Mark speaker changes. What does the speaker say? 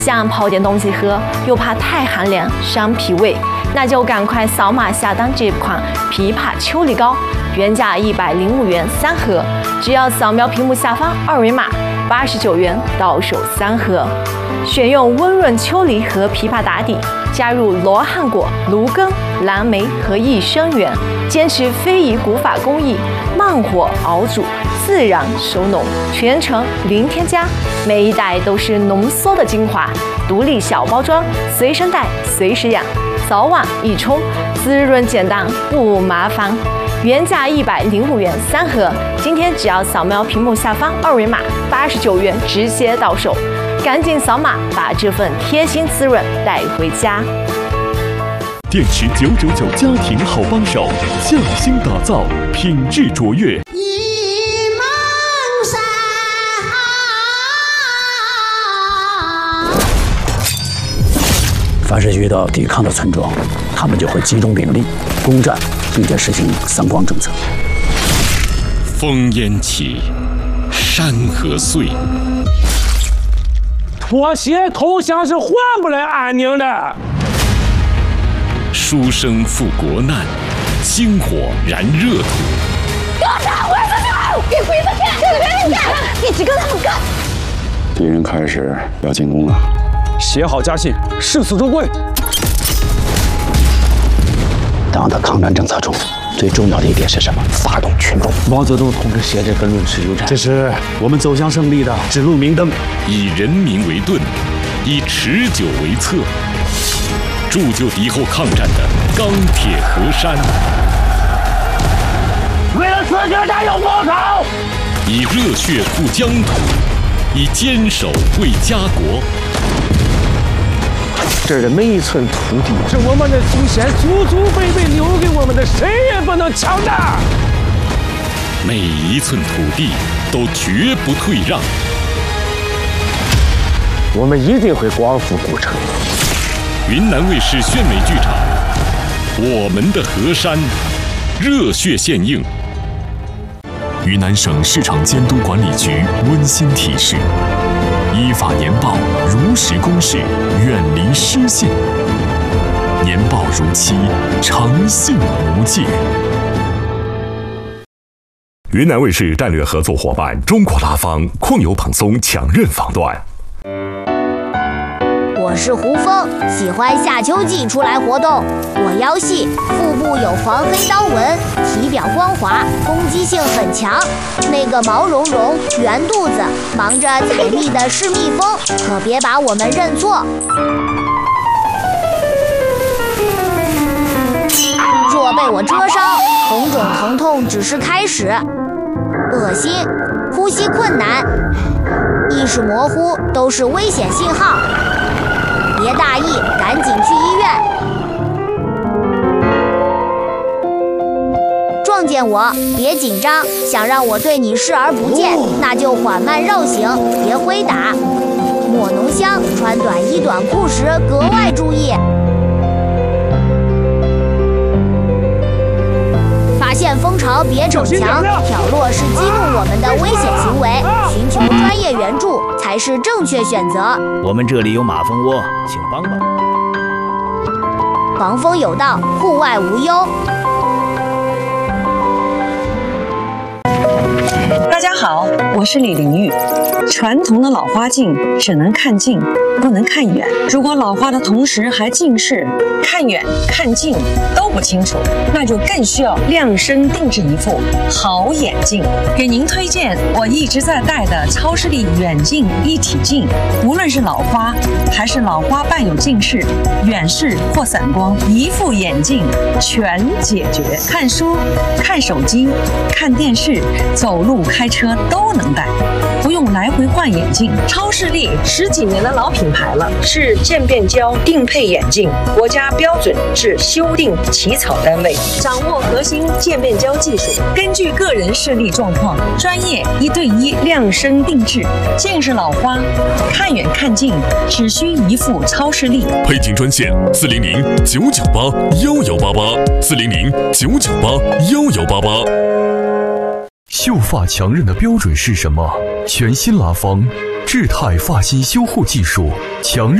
Speaker 1: 想泡点东西喝，又怕太寒凉伤脾胃，那就赶快扫码下单这款枇杷秋梨膏，原价105元3盒，只要扫描屏幕下方二维码，89元到手3盒。选用温润秋梨和枇杷打底，加入罗汉果、芦根、蓝莓和益生元，坚持非遗古法工艺，慢火熬煮，自然收浓，全程零添加，每一袋都是浓缩的精华，独立小包装，随身带，随时养，早晚一冲，滋润简单不麻烦。原价105元3盒，今天只要扫描屏幕下方二维码，89元直接到手，赶紧扫码把这份贴心滋润带回家。
Speaker 2: 电池999家庭好帮手，匠心打造，品质卓越。
Speaker 3: 凡是遇到抵抗的村庄，他们就会集中兵力攻占，并且实行三光政策。
Speaker 2: 烽烟起，山河碎。
Speaker 4: 妥协投降是换不来安宁的。
Speaker 2: 书生赴国难，星火燃热土。
Speaker 5: 给我打！我要出去！给鬼子看！这个人干，一起跟他们干！
Speaker 3: 敌人开始要进攻了。
Speaker 4: 写好家信，誓死忠贵。
Speaker 3: 党的抗战政策中，最重要的一点是什么？发动群众。
Speaker 4: 毛泽东同志写这个《论持久战》，这是我们走向胜利的指路明灯。
Speaker 2: 以人民为盾，以持久为策，铸就敌后抗战的钢铁河山。
Speaker 4: 为了自己战友报仇，
Speaker 2: 以热血护疆土，以坚守为家国。
Speaker 4: 这儿的每一寸土地是我们的祖先祖祖辈辈留给我们的，谁也不能抢的。
Speaker 2: 每一寸土地都绝不退让。
Speaker 4: 我们一定会光复故城。
Speaker 2: 云南卫视炫美剧场，我们的河山，热血献映。云南省市场监督管理局温馨提示：依法年报，如实公示，远离失信。年报如期，诚信无界。云南卫视战略合作伙伴中国拉芳控油蓬松强韧防断。
Speaker 6: 我是胡峰，喜欢夏秋季出来活动。我腰细，腹部有黄黑刀纹，体表光滑，攻击性很强。那个毛茸茸、圆肚子、忙着采蜜的是蜜蜂，可别把我们认错。若被我蛰伤，红肿疼痛只是开始。恶心、呼吸困难、意识模糊都是危险信号。别大意，赶紧去医院。撞见我，别紧张，想让我对你视而不见，那就缓慢绕行，别挥打。抹浓香，穿短衣短裤时格外注意。发现蜂巢别逞强，挑落是激怒我们的危险行为，寻求专业援助才是正确选择。
Speaker 7: 我们这里有马蜂窝，请帮帮。
Speaker 6: 防风有道，户外无忧。
Speaker 8: 大家好，我是李玲玉。传统的老花镜只能看近，不能看远。如果老花的同时还近视，看远看近都不清楚，那就更需要量身定制一副好眼镜。给您推荐我一直在戴的超视力远近一体镜，无论是老花还是老花伴有近视、远视或散光，一副眼镜全解决。看书、看手机、看电视、走路、开车都能戴，不用来回换眼镜。超视力10几年的老品牌了，是渐变焦定配眼镜国家标准制修订起草单位，掌握核心渐变焦技术，根据个人视力状况，专业1对1量身定制。近视老花看远看近只需一副超视力。
Speaker 2: 配镜专线400-998-1188，400-998-1188。秀发强韧的标准是什么？全新拉芳
Speaker 9: 智泰发型修护技术，强韧